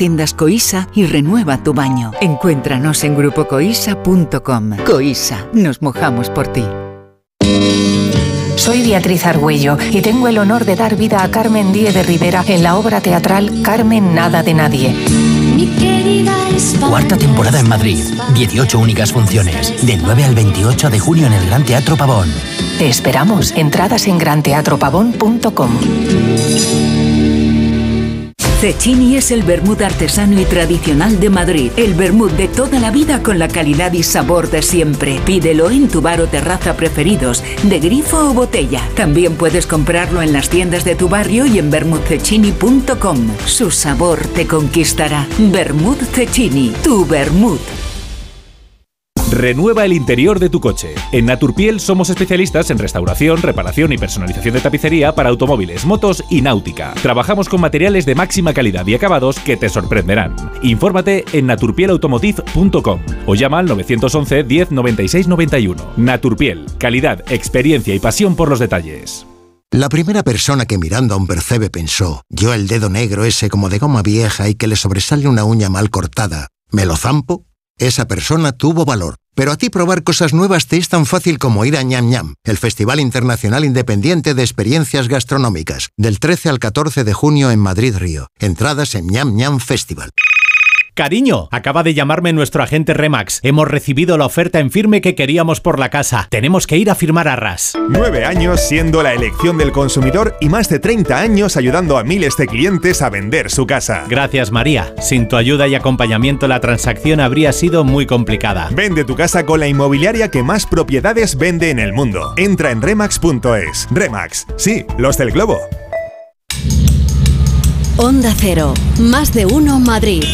Haciendas Coisa y renueva tu baño. Encuéntranos en grupocoisa.com. Coisa, nos mojamos por ti. Soy Beatriz Argüello y tengo el honor de dar vida a Carmen Díez de Rivera en la obra teatral Carmen Nada de Nadie. Cuarta temporada en Madrid, 18 únicas funciones, del 9 al 28 de junio en el Gran Teatro Pavón. Te esperamos. Entradas en granteatropavón.com. Cecchini es el vermut artesano y tradicional de Madrid. El vermut de toda la vida con la calidad y sabor de siempre. Pídelo en tu bar o terraza preferidos, de grifo o botella. También puedes comprarlo en las tiendas de tu barrio y en vermutcecchini.com. Su sabor te conquistará. Vermut Cecchini, tu vermut. Renueva el interior de tu coche. En Naturpiel somos especialistas en restauración, reparación y personalización de tapicería para automóviles, motos y náutica. Trabajamos con materiales de máxima calidad y acabados que te sorprenderán. Infórmate en naturpielautomotive.com o llama al 911 10 96 91. Naturpiel, calidad, experiencia y pasión por los detalles. La primera persona que mirando a un percebe pensó, yo el dedo negro ese como de goma vieja y que le sobresale una uña mal cortada, ¿me lo zampo? Esa persona tuvo valor. Pero a ti probar cosas nuevas te es tan fácil como ir a Ñam Ñam, el Festival Internacional Independiente de Experiencias Gastronómicas, del 13 al 14 de junio en Madrid Río. Entradas en Ñam Ñam Festival. Cariño, acaba de llamarme nuestro agente Remax. Hemos recibido la oferta en firme que queríamos por la casa. Tenemos que ir a firmar arras. 9 años siendo la elección del consumidor y más de 30 años ayudando a miles de clientes a vender su casa. Gracias, María. Sin tu ayuda y acompañamiento la transacción habría sido muy complicada. Vende tu casa con la inmobiliaria que más propiedades vende en el mundo. Entra en remax.es. Remax, sí, los del globo. Onda Cero, más de uno Madrid.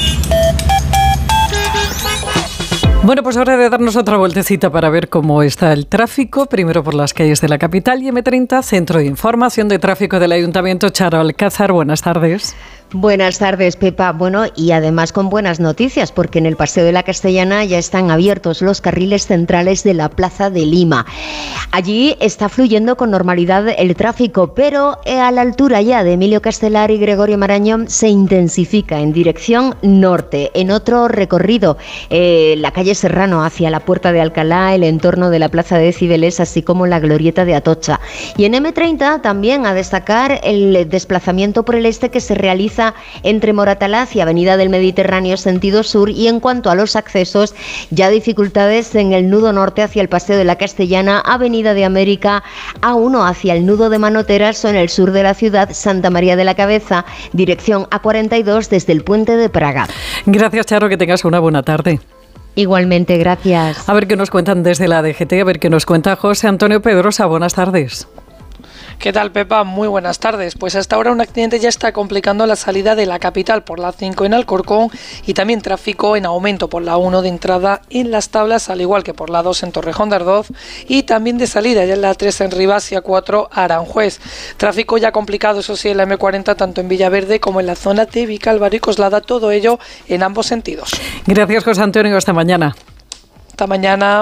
Bueno, pues hora de darnos otra vueltecita para ver cómo está el tráfico, primero por las calles de la capital y M30, Centro de Información de Tráfico del Ayuntamiento. Charo Alcázar, buenas tardes. Buenas tardes, Pepa. Bueno, y además con buenas noticias, porque en el Paseo de la Castellana ya están abiertos los carriles centrales de la Plaza de Lima. Allí está fluyendo con normalidad el tráfico, pero a la altura ya de Emilio Castelar y Gregorio Marañón se intensifica en dirección norte. En otro recorrido, la calle Serrano hacia la Puerta de Alcalá, el entorno de la Plaza de Cibeles, así como la Glorieta de Atocha. Y en M30 también a destacar el desplazamiento por el este que se realiza entre Moratalaz y Avenida del Mediterráneo sentido sur, y en cuanto a los accesos, ya dificultades en el nudo norte hacia el Paseo de la Castellana, Avenida de América, A1 hacia el nudo de Manoteras o en el sur de la ciudad, Santa María de la Cabeza, dirección A42 desde el Puente de Praga. Gracias, Charo, que tengas una buena tarde. Igualmente, gracias. A ver qué nos cuentan desde la DGT, a ver qué nos cuenta José Antonio Pedrosa. Buenas tardes. ¿Qué tal, Pepa? Muy buenas tardes. Pues hasta ahora un accidente ya está complicando la salida de la capital por la 5 en Alcorcón y también tráfico en aumento por la 1 de entrada en Las Tablas, al igual que por la 2 en Torrejón de Ardoz, y también de salida ya en la 3 en Rivas y A4 Aranjuez. Tráfico ya complicado, eso sí, en la M40 tanto en Villaverde como en la zona de Vicálvaro y Coslada, todo ello en ambos sentidos. Gracias, José Antonio. Hasta mañana. Hasta mañana.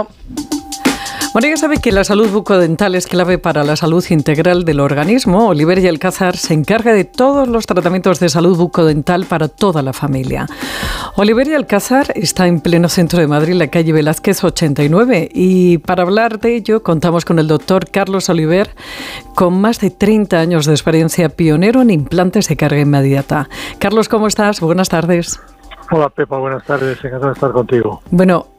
Bueno, ya sabe que la salud bucodental es clave para la salud integral del organismo. Oliver y Alcázar se encarga de todos los tratamientos de salud bucodental para toda la familia. Oliver y Alcázar está en pleno centro de Madrid, la calle Velázquez 89. Y para hablar de ello contamos con el doctor Carlos Oliver, con más de 30 años de experiencia, pionero en implantes de carga inmediata. Carlos, ¿cómo estás? Buenas tardes. Hola, Pepa, buenas tardes, encantado de estar contigo. Bueno,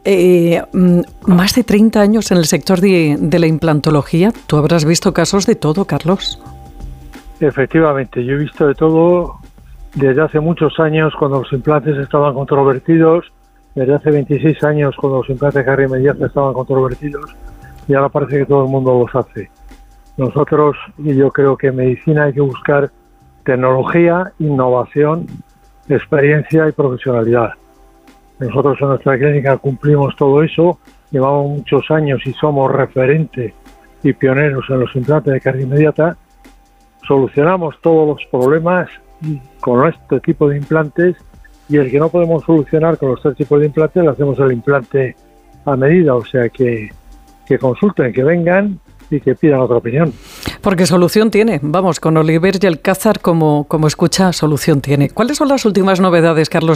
más de 30 años en el sector de la implantología. Tú habrás visto casos de todo, Carlos. Efectivamente, yo he visto de todo desde hace muchos años cuando los implantes estaban controvertidos, desde hace 26 años cuando los implantes de carga inmediata estaban controvertidos, y ahora parece que todo el mundo los hace. Nosotros, yo creo que en medicina hay que buscar tecnología, innovación, experiencia y profesionalidad. Nosotros en nuestra clínica cumplimos todo eso, llevamos muchos años y somos referentes y pioneros en los implantes de carga inmediata. Solucionamos todos los problemas con este tipo de implantes, y el que no podemos solucionar con los 3 tipos de implantes, le hacemos el implante a medida, o sea que consulten, que vengan y que pidan otra opinión. Porque solución tiene. Vamos, con Oliver y Alcázar, como escucha, solución tiene. ¿Cuáles son las últimas novedades, Carlos,